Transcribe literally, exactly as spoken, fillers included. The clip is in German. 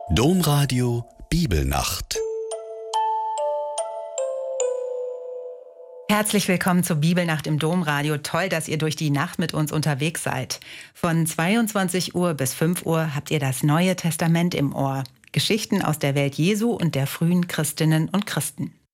Domradio Bibelnacht. Herzlich willkommen zur Bibelnacht im Domradio. Toll, dass ihr durch die Nacht mit uns unterwegs seid. Von zweiundzwanzig Uhr bis fünf Uhr habt ihr das Neue Testament im Ohr. Geschichten aus der Welt Jesu und der frühen Christinnen und Christen.